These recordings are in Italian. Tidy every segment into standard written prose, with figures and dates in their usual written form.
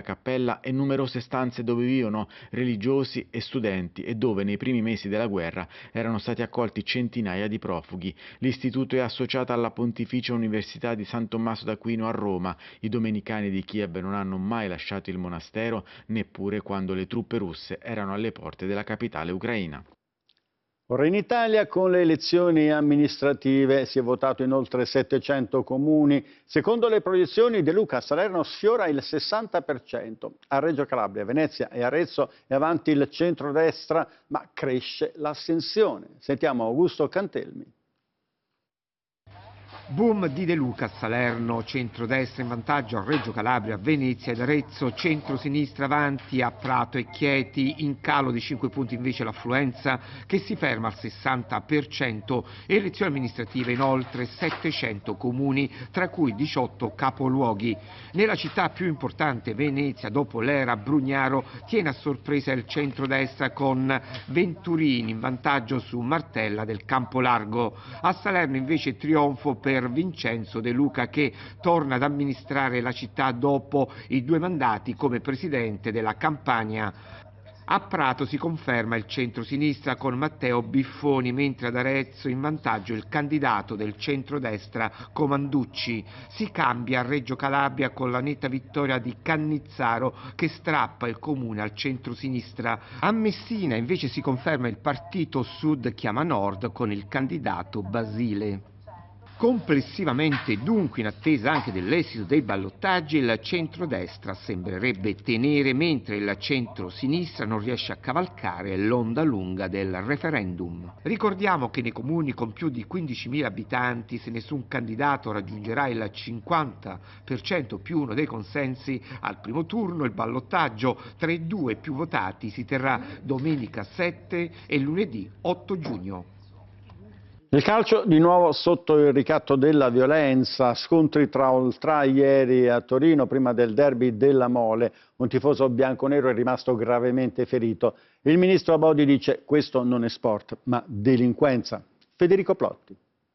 cappella e numerose stanze dove vivono religiosi e studenti e dove nei primi mesi della guerra erano stati accolti centinaia di profughi. L'istituto è associato alla Pontificia Università di San Tommaso d'Aquino a Roma. I domenicani di Kiev non hanno mai lasciato il monastero, neppure quando le truppe russe erano alle porte della capitale ucraina. Ora in Italia con le elezioni amministrative si è votato in oltre 700 comuni. Secondo le proiezioni De Luca Salerno sfiora il 60%. A Reggio Calabria, Venezia e Arezzo è avanti il centrodestra, ma cresce l'astensione. Sentiamo Augusto Cantelmi. Boom di De Luca a Salerno, centrodestra in vantaggio a Reggio Calabria, Venezia ed Arezzo, centrosinistra avanti a Prato e Chieti, in calo di 5 punti invece l'affluenza che si ferma al 60%, elezioni amministrative in oltre 700 comuni, tra cui 18 capoluoghi. Nella città più importante, Venezia, dopo l'era Brugnaro, tiene a sorpresa il centrodestra con Venturini in vantaggio su Martella del Campolargo. A Salerno invece trionfo per Vincenzo De Luca che torna ad amministrare la città dopo i 2 mandati come presidente della Campania. A Prato si conferma il centro-sinistra con Matteo Biffoni, mentre ad Arezzo in vantaggio il candidato del centrodestra Comanducci. Si cambia a Reggio Calabria con la netta vittoria di Cannizzaro che strappa il comune al centro-sinistra. A Messina invece si conferma il partito Sud chiama Nord con il candidato Basile. Complessivamente, dunque, in attesa anche dell'esito dei ballottaggi, il centrodestra sembrerebbe tenere, mentre il centro-sinistra non riesce a cavalcare l'onda lunga del referendum. Ricordiamo che nei comuni con più di 15.000 abitanti, se nessun candidato raggiungerà il 50% più uno dei consensi al primo turno, il ballottaggio tra i 2 più votati si terrà domenica 7 e lunedì 8 giugno. Il calcio di nuovo sotto il ricatto della violenza, scontri tra oltrai ieri a Torino prima del derby della Mole, un tifoso bianconero è rimasto gravemente ferito. Il ministro Abodi dice questo non è sport ma delinquenza. Federico Plotti.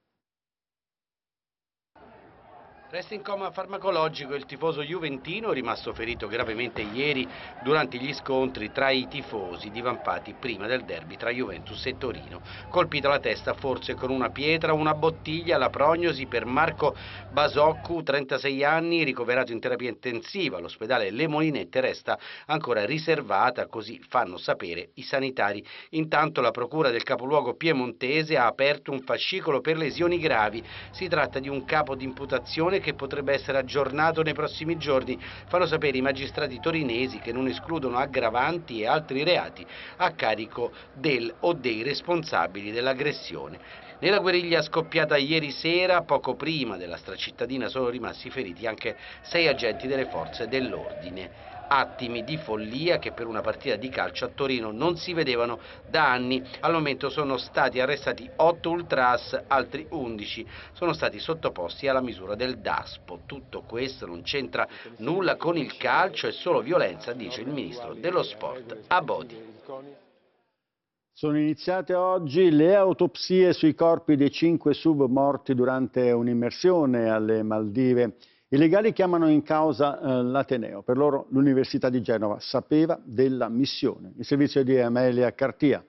Resta in coma farmacologico il tifoso juventino rimasto ferito gravemente ieri durante gli scontri tra i tifosi divampati prima del derby tra Juventus e Torino. Colpito alla testa forse con una pietra o una bottiglia, la prognosi per Marco Basoccu, 36 anni, ricoverato in terapia intensiva all'ospedale Le Molinette, resta ancora riservata, così fanno sapere i sanitari. Intanto la procura del capoluogo piemontese ha aperto un fascicolo per lesioni gravi. Si tratta di un capo di imputazione che potrebbe essere aggiornato nei prossimi giorni, fanno sapere i magistrati torinesi che non escludono aggravanti e altri reati a carico del o dei responsabili dell'aggressione. Nella guerriglia scoppiata ieri sera, poco prima della stracittadina, sono rimasti feriti anche 6 agenti delle forze dell'ordine. Attimi di follia che per una partita di calcio a Torino non si vedevano da anni. Al momento sono stati arrestati 8 ultras, altri 11 sono stati sottoposti alla misura del DASPO. Tutto questo non c'entra nulla con il calcio, è solo violenza, dice il ministro dello sport Abodi. Sono iniziate oggi le autopsie sui corpi dei 5 sub morti durante un'immersione alle Maldive. I legali chiamano in causa l'Ateneo. Per loro l'Università di Genova sapeva della missione. Il servizio di Amelia Cartia.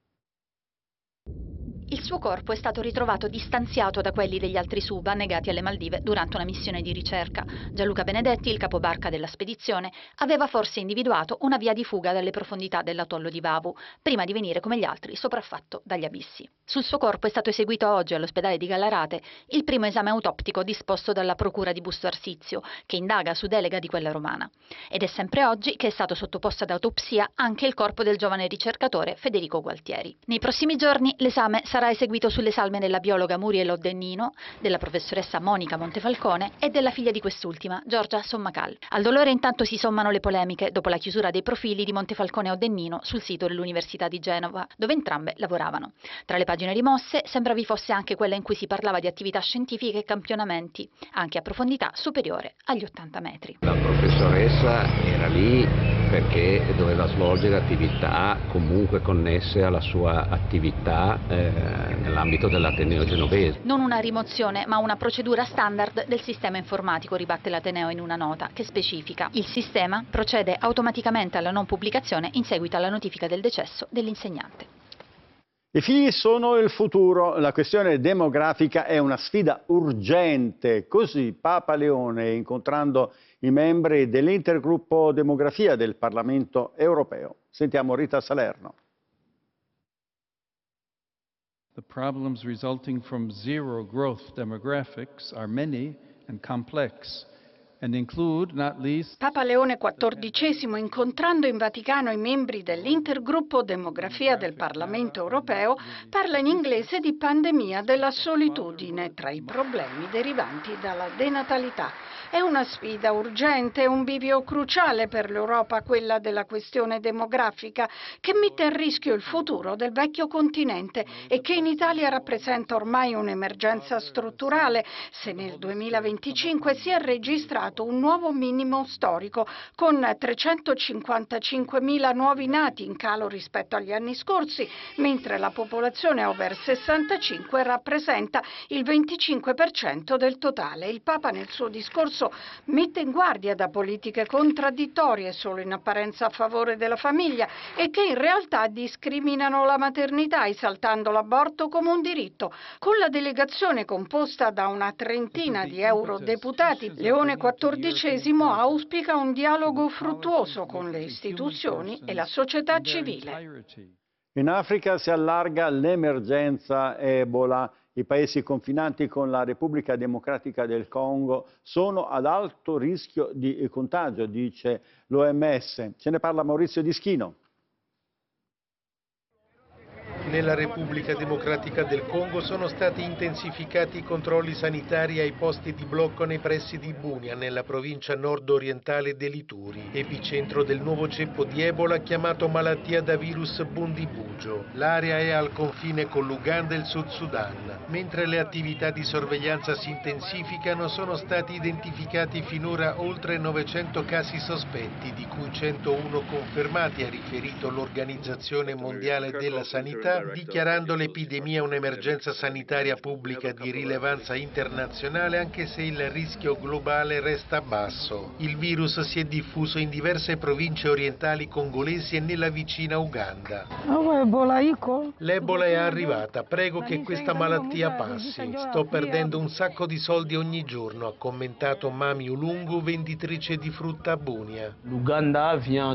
Il suo corpo è stato ritrovato distanziato da quelli degli altri sub annegati alle Maldive durante una missione di ricerca. Gianluca Benedetti, il capobarca della spedizione, aveva forse individuato una via di fuga dalle profondità dell'atollo di Vavu, prima di venire come gli altri sopraffatto dagli abissi. Sul suo corpo è stato eseguito oggi all'ospedale di Gallarate il primo esame autoptico disposto dalla procura di Busto Arsizio, che indaga su delega di quella romana. Ed è sempre oggi che è stato sottoposto ad autopsia anche il corpo del giovane ricercatore Federico Gualtieri. Nei prossimi giorni l'esame sarà eseguito sulle salme della biologa Muriel Oddennino, della professoressa Monica Montefalcone e della figlia di quest'ultima, Giorgia Sommacal. Al dolore intanto si sommano le polemiche dopo la chiusura dei profili di Montefalcone e Oddennino sul sito dell'Università di Genova, dove entrambe lavoravano. Tra le pagine rimosse sembra vi fosse anche quella in cui si parlava di attività scientifiche e campionamenti, anche a profondità superiore agli 80 metri. La professoressa era lì perché doveva svolgere attività comunque connesse alla sua attività nell'ambito dell'Ateneo genovese. Non una rimozione, ma una procedura standard del sistema informatico, ribatte l'Ateneo in una nota che specifica: il sistema procede automaticamente alla non pubblicazione in seguito alla notifica del decesso dell'insegnante. I figli sono il futuro, la questione demografica è una sfida urgente, così Papa Leone, incontrando i membri dell'Intergruppo Demografia del Parlamento Europeo. Sentiamo Rita Salerno. The problems resulting from zero growth demographics are many and complex. And include, not least... Papa Leone XIV, incontrando in Vaticano i membri dell'Intergruppo Demografia del Parlamento Europeo, parla in inglese di pandemia della solitudine tra i problemi derivanti dalla denatalità. È una sfida urgente, un bivio cruciale per l'Europa, quella della questione demografica, che mette a rischio il futuro del vecchio continente e che in Italia rappresenta ormai un'emergenza strutturale, se nel 2025 si è registrato un nuovo minimo storico, con 355.000 nuovi nati, in calo rispetto agli anni scorsi, mentre la popolazione over 65 rappresenta il 25% del totale. Il Papa nel suo discorso mette in guardia da politiche contraddittorie, solo in apparenza a favore della famiglia, e che in realtà discriminano la maternità, esaltando l'aborto come un diritto. Con la delegazione composta da una trentina di eurodeputati, Leone XIV auspica un dialogo fruttuoso con le istituzioni e la società civile. In Africa si allarga l'emergenza Ebola. I paesi confinanti con la Repubblica Democratica del Congo sono ad alto rischio di contagio, dice l'OMS. Ce ne parla Maurizio Dischino. Nella Repubblica Democratica del Congo sono stati intensificati i controlli sanitari ai posti di blocco nei pressi di Bunia, nella provincia nord-orientale dell'Ituri, epicentro del nuovo ceppo di Ebola chiamato malattia da virus Bundibugyo. L'area è al confine con l'Uganda e il Sud Sudan. Mentre le attività di sorveglianza si intensificano, sono stati identificati finora oltre 900 casi sospetti, di cui 101 confermati, ha riferito l'Organizzazione Mondiale della Sanità, dichiarando l'epidemia un'emergenza sanitaria pubblica di rilevanza internazionale, anche se il rischio globale resta basso. Il virus si è diffuso in diverse province orientali congolesi e nella vicina Uganda. L'Ebola è arrivata, prego che questa malattia passi. Sto perdendo un sacco di soldi ogni giorno, ha commentato Mami Ulungu, venditrice di frutta a Bunia. L'Uganda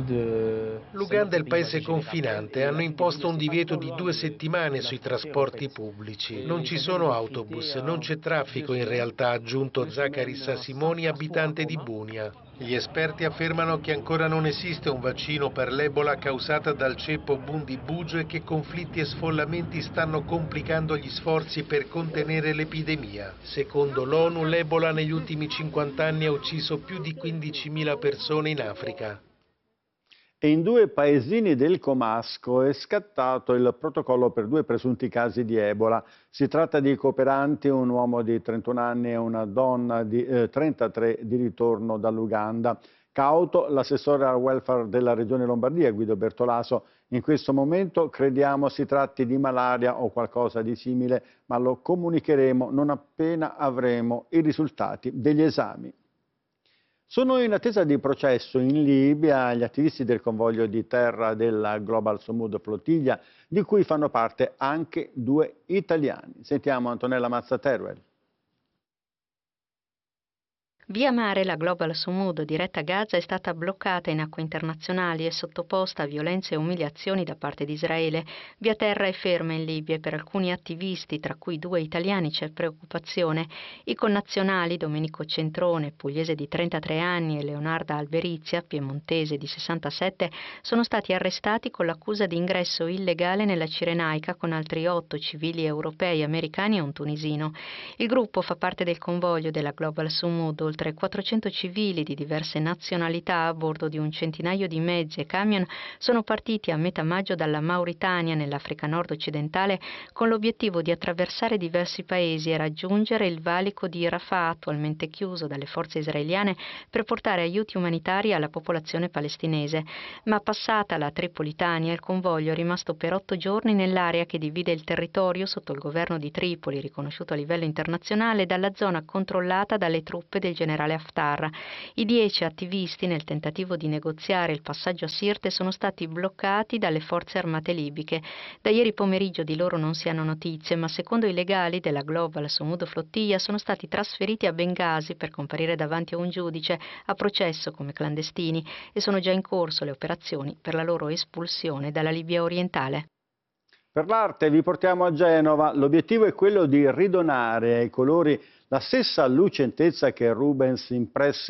è il paese confinante, hanno imposto un divieto di 2 settimane sui trasporti pubblici. Non ci sono autobus, non c'è traffico in realtà, ha aggiunto Zacharis Simoni, abitante di Bunia. Gli esperti affermano che ancora non esiste un vaccino per l'Ebola causata dal ceppo Bundibugyo e che conflitti e sfollamenti stanno complicando gli sforzi per contenere l'epidemia. Secondo l'ONU, l'Ebola negli ultimi 50 anni ha ucciso più di 15.000 persone in Africa. E in 2 paesini del Comasco è scattato il protocollo per 2 presunti casi di Ebola. Si tratta di cooperanti, un uomo di 31 anni e una donna di 33 di ritorno dall'Uganda. Cauto l'assessore al welfare della Regione Lombardia, Guido Bertolaso. In questo momento crediamo si tratti di malaria o qualcosa di simile, ma lo comunicheremo non appena avremo i risultati degli esami. Sono in attesa di processo in Libia gli attivisti del convoglio di terra della Global Sumud Flottiglia, di cui fanno parte anche 2 italiani. Sentiamo Antonella Mazza-Teruel. Via mare la Global Sumud, diretta a Gaza, è stata bloccata in acque internazionali e sottoposta a violenze e umiliazioni da parte di Israele. Via terra è ferma in Libia e per alcuni attivisti, tra cui 2 italiani, c'è preoccupazione. I connazionali Domenico Centrone, pugliese di 33 anni, e Leonarda Alberizia, piemontese di 67, sono stati arrestati con l'accusa di ingresso illegale nella Cirenaica con altri 8 civili europei, americani e un tunisino. Il gruppo fa parte del convoglio della Global Sumud, oltre 400 civili di diverse nazionalità a bordo di un centinaio di mezzi e camion sono partiti a metà maggio dalla Mauritania, nell'Africa nord-occidentale, con l'obiettivo di attraversare diversi paesi e raggiungere il valico di Rafah, attualmente chiuso dalle forze israeliane, per portare aiuti umanitari alla popolazione palestinese. Ma passata la Tripolitania, il convoglio è rimasto per 8 giorni nell'area che divide il territorio sotto il governo di Tripoli, riconosciuto a livello internazionale, dalla zona controllata dalle truppe del generale Haftar. I 10 attivisti, nel tentativo di negoziare il passaggio a Sirte, sono stati bloccati dalle forze armate libiche. Da ieri pomeriggio di loro non si hanno notizie, ma secondo i legali della Global Somudo Flottiglia sono stati trasferiti a Bengasi per comparire davanti a un giudice a processo come clandestini, e sono già in corso le operazioni per la loro espulsione dalla Libia orientale. Per l'arte vi portiamo a Genova. L'obiettivo è quello di ridonare ai colori la stessa lucentezza che Rubens impresse